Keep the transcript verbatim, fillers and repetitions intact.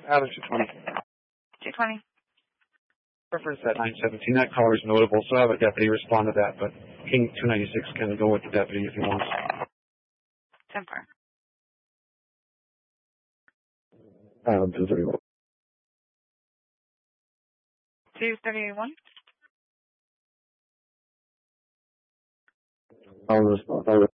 Adam two twenty. two twenty. Reference that nine seventeen. That caller is notable, so I have a deputy respond to that, but King two ninety-six can go with the deputy if he wants. ten four. Adam two thirty-one. two thirty-one. I'll respond.